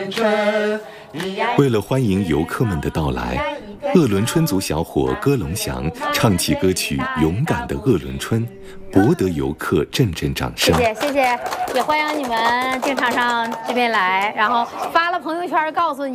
轮春。 为了欢迎游客们的到来，鄂伦春族小伙歌龙祥唱起歌曲《勇敢的鄂伦春》，博得游客阵阵掌声。 谢谢谢谢，也欢迎你们经常上这边来，然后发了朋友圈告诉你。